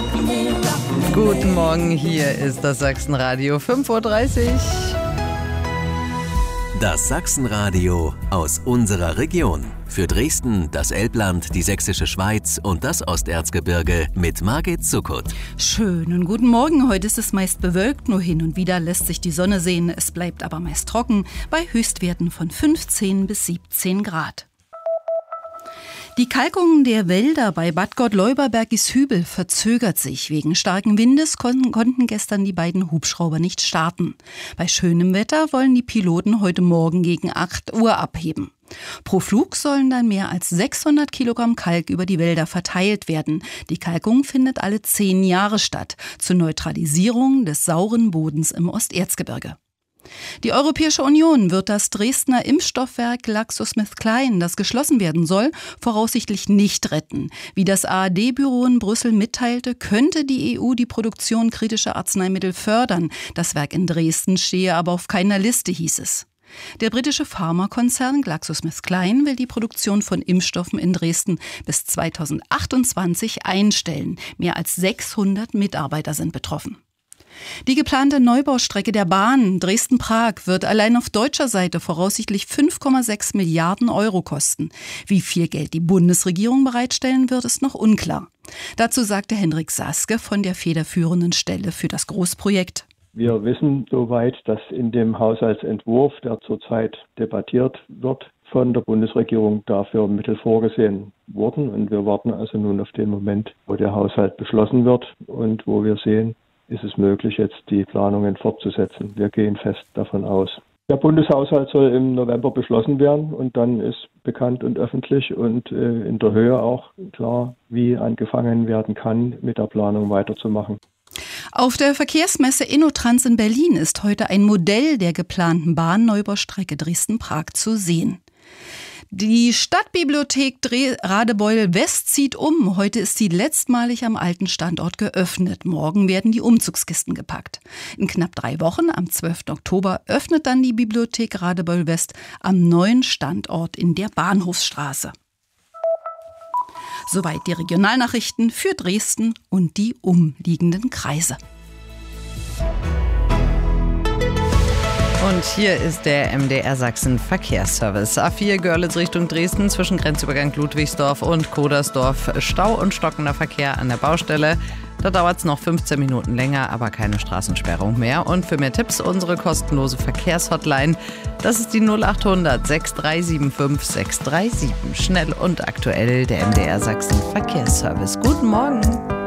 Guten Morgen, hier ist das Sachsenradio 5:30 Uhr. Das Sachsenradio aus unserer Region. Für Dresden, das Elbland, die Sächsische Schweiz und das Osterzgebirge mit Margit Zuckert. Schönen guten Morgen. Heute ist es meist bewölkt, nur hin und wieder lässt sich die Sonne sehen. Es bleibt aber meist trocken bei Höchstwerten von 15 bis 17 Grad. Die Kalkung der Wälder bei Bad Gott-Leuberberg-Hübel verzögert sich. Wegen starken Windes konnten gestern die beiden Hubschrauber nicht starten. Bei schönem Wetter wollen die Piloten heute Morgen gegen 8 Uhr abheben. Pro Flug sollen dann mehr als 600 Kilogramm Kalk über die Wälder verteilt werden. Die Kalkung findet alle 10 Jahre statt, zur Neutralisierung des sauren Bodens im Osterzgebirge. Die Europäische Union wird das Dresdner Impfstoffwerk GlaxoSmithKline, das geschlossen werden soll, voraussichtlich nicht retten. Wie das ARD-Büro in Brüssel mitteilte, könnte die EU die Produktion kritischer Arzneimittel fördern. Das Werk in Dresden stehe aber auf keiner Liste, hieß es. Der britische Pharmakonzern GlaxoSmithKline will die Produktion von Impfstoffen in Dresden bis 2028 einstellen. Mehr als 600 Mitarbeiter sind betroffen. Die geplante Neubaustrecke der Bahn Dresden-Prag wird allein auf deutscher Seite voraussichtlich 5,6 Milliarden Euro kosten. Wie viel Geld die Bundesregierung bereitstellen wird, ist noch unklar. Dazu sagte Hendrik Saske von der federführenden Stelle für das Großprojekt. Wir wissen soweit, dass in dem Haushaltsentwurf, der zurzeit debattiert wird, von der Bundesregierung dafür Mittel vorgesehen wurden. Und wir warten also nun auf den Moment, wo der Haushalt beschlossen wird und wo wir sehen, ist es möglich, jetzt die Planungen fortzusetzen. Wir gehen fest davon aus. Der Bundeshaushalt soll im November beschlossen werden und dann ist bekannt und öffentlich und in der Höhe auch klar, wie angefangen werden kann, mit der Planung weiterzumachen. Auf der Verkehrsmesse InnoTrans in Berlin ist heute ein Modell der geplanten Bahnneubau-Strecke Dresden-Prag zu sehen. Die Stadtbibliothek Radebeul West zieht um. Heute ist sie letztmalig am alten Standort geöffnet. Morgen werden die Umzugskisten gepackt. In knapp 3 Wochen, am 12. Oktober, öffnet dann die Bibliothek Radebeul West am neuen Standort in der Bahnhofsstraße. Soweit die Regionalnachrichten für Dresden und die umliegenden Kreise. Und hier ist der MDR Sachsen Verkehrsservice. A4 Görlitz Richtung Dresden zwischen Grenzübergang Ludwigsdorf und Kodersdorf. Stau und stockender Verkehr an der Baustelle. Da dauert es noch 15 Minuten länger, aber keine Straßensperrung mehr. Und für mehr Tipps unsere kostenlose Verkehrshotline. Das ist die 0800 6375 637. Schnell und aktuell der MDR Sachsen Verkehrsservice. Guten Morgen.